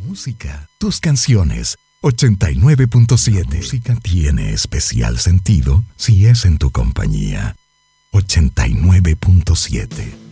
música, tus canciones. 89.7. La música tiene especial sentido si es en tu compañía. 89.7.